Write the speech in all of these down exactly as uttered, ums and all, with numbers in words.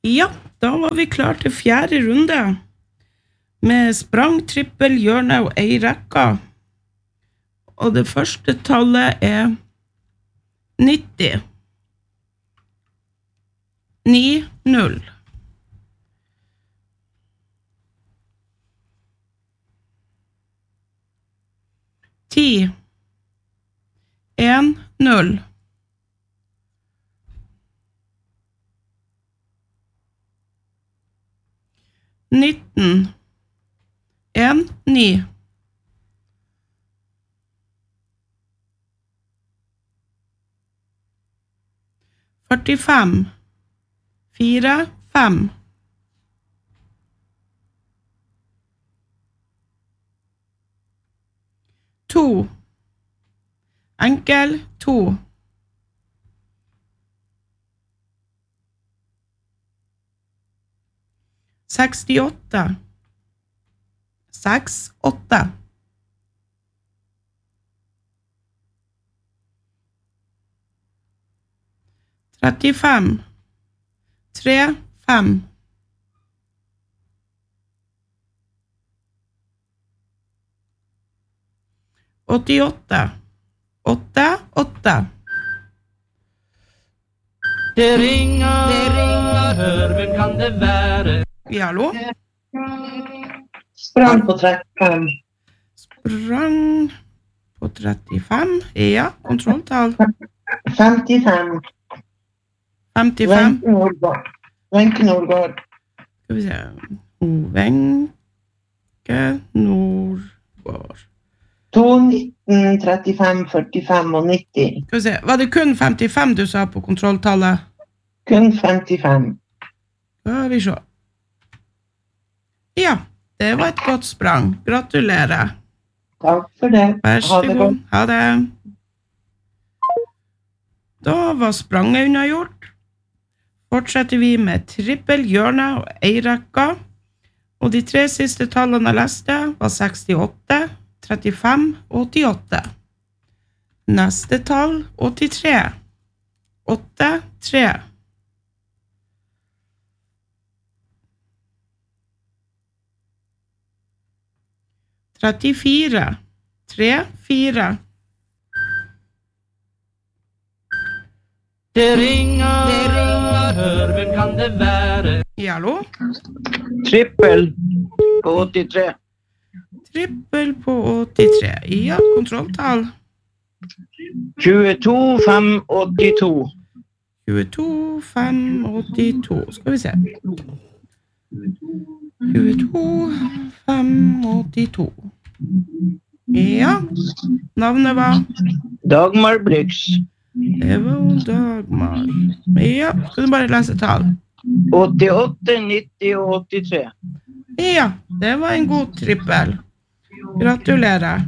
Ja, da var vi klar til fjerde runde med sprang, trippel, hjørne og ei rekka. Og det første tallet er nitti. ni null. ti. en null. nitten. en ni. førtifem. fire fem. to. Enkel to. sekstiåtte. seks åtte. trettifem. tre fem. åttiåtte. åtte åtte. Det ringer, det ringer, hør, hvem kan det være? Ja, hallo? Sprang på trettifem. Sprang på trettifem. Ja, kontrolltall. femtifem. femtifem. Wenche Nordgård. Wenche Nordgård. Skal vi se. Wenche Nordgård. to nitten, trettifem, førtifem og nitti. Skal vi se. Var det kun femtifem du sa på kontrolltallet? Kun femtifem. Skal vi se. Ja, det var et godt sprang. Gratulerer. Takk for det. Vær Ha så det god. godt. Ha det. Da var spranget unnagjort. Fortsetter vi med trippel, hjørne og ei rekka. Og de tre siste tallene jeg leste var sekstiåtte, trettifem og åttiåtte. Neste tall åttitre. åtte tre. trettifire. tre fire. Det ringer, det ringer, hør, hvem kan det være? Ja, hallo? Trippel på åttitre. Trippel på åttitre. Ja, kontrolltall. tjueto fem åttito. tjueto fem åttito. Skal vi se. tjueto fem åttito. Ja, navnet var? Dagmar Bryggs. Det var jo Dagmar. Ja, skal du bare lese tall? åttiåtte, nitti og åttitre. Ja, det var en god trippel. Gratulerer.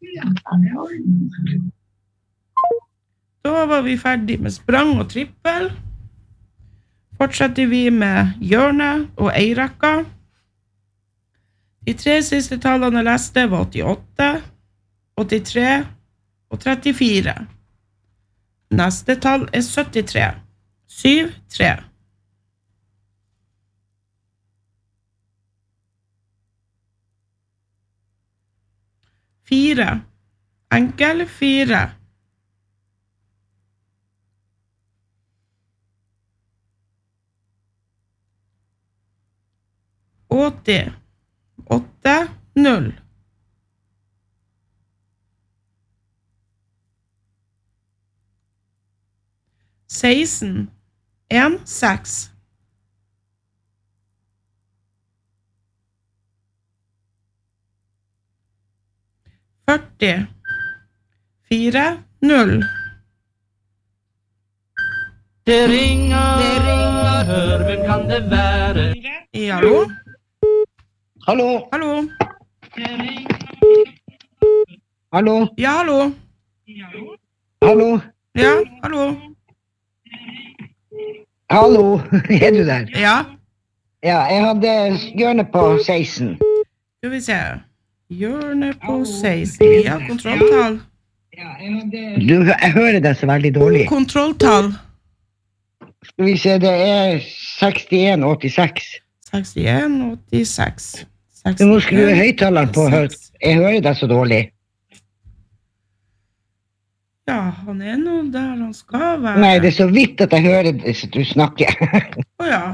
Da var vi ferdig med sprang og trippel. Fortsetter vi med hjørne og ei rekka. De tre siste tallene jeg leste var åttiåtte, åttitre og trettifire. Neste tall er syttitre. syv tre. fire. Enkel fire. åtti. åtte null. seksten. en seks. førti. fire null. Det ringer, det ringer, hør, hvem kan det være? Ja, hallo? Hallo, Hallo? hallo, Ja, hallo? hallo, Ja, hallo? hallo, er du der? Ja, Ja, jeg hadde hjørne på seksten. skal vi se. Hjørne på seksten. Ja, kontrolltall. Du, jeg hører deg så veldig dårlig. Kontrolltall. Skal vi se, det er sekstien åttiseks. sekstien åttiseks. Du må skru høyttaleren på. Jeg hører deg så dårlig. Ja, han er nå der han skal være. Nei, det er så vidt at jeg hører du snakker. Å ja.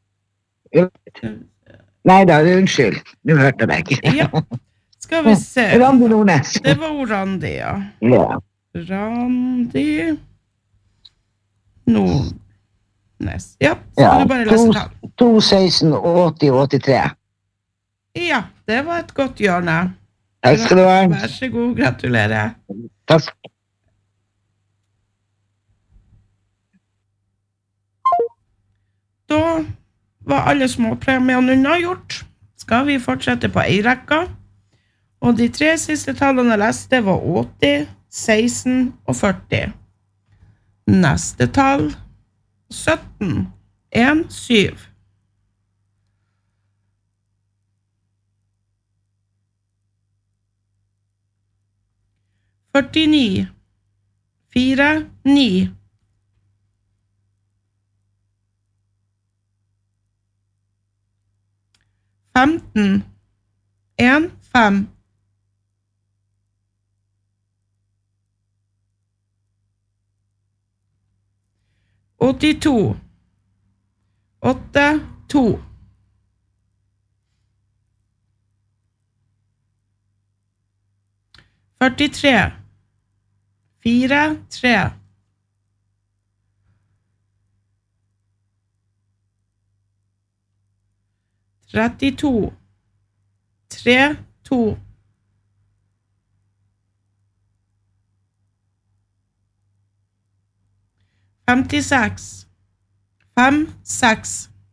Nei da, unnskyld. Du hørte meg. Ja. Skal vi se. Randi Nordnes. Det var jo Randi, ja. Ja. Randi Nordnes. Ja, så Ja, kan du bare lese tall. to seksten åtti åttitre. Ja, det var et godt hjørne. Takk skal du ha. Vær så god, gratulerer. Takk. Da var alle småpremiene unnagjort. Skal vi fortsette på ei-rekka. Og de tre siste tallene jeg leste var åtti, seksten og førti. Neste tall sytten, en, syv. førtini, fire, ni. femten, en, fem. åttito, åtte, to. førtitre, fire, tre. trettito, tre, to. femtiseks, fem, seks.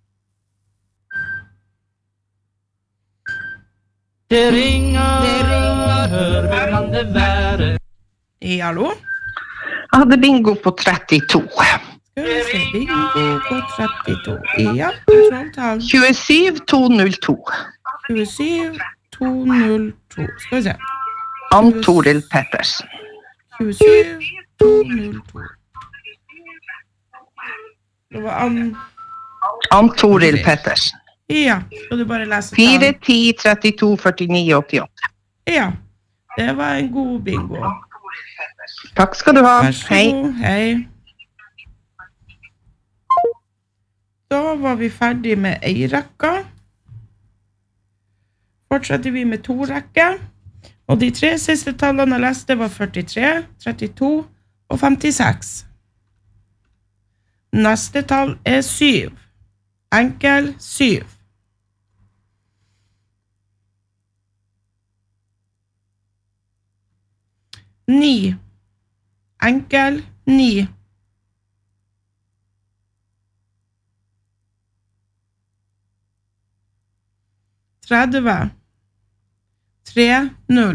Det ringer, det ringer, hør, hvem kan det være? Ja, hallo? Jeg hadde bingo på trettito. Skal vi se, bingo på trettito. Ja, kontrolltall. tjuesju to null to. tjuesju to null to. Skal vi se. Ann Toril Pettersen. tjuesju to null to. Det var Ann... Ann Toril Pettersen. Ja, skal du bare lese fire, tall? ti, trettito, førtini, åttiåtte. Ja, det var en god bingo. Takk skal du ha. Vær så Hei. god, hei. Da var vi ferdig med ei-rekka. Fortsetter vi med to-rekke. Og de tre siste tallene jeg leste var førtitre, trettito og femtiseks. Neste tall er syv. Enkel syv. Ni. Enkel ni. tredve. tre, null.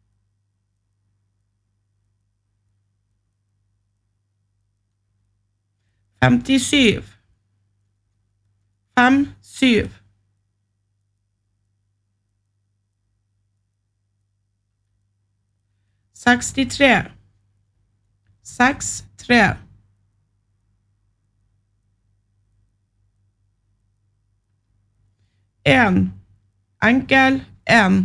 femtisju. fem, syv. sekstitre. seks, tre. En. Enkel en.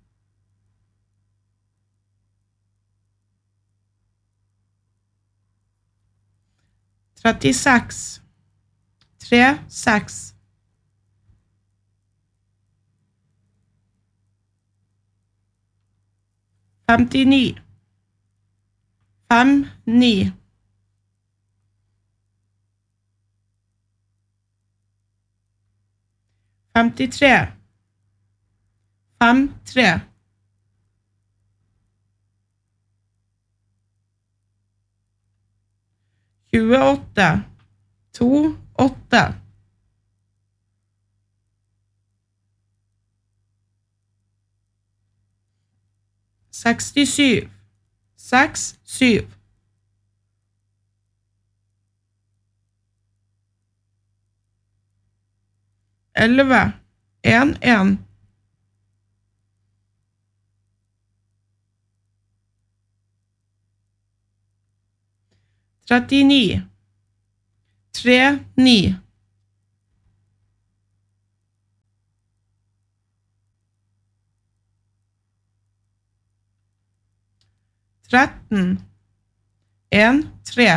trettiseks. tre, seks. femtini. fem, ni. femtitre. fem, tre. tjueåtte. to, åtte. sekstisju. seks, syv. elleve. en, en. trettini. tre, ni. tretten, en, tre.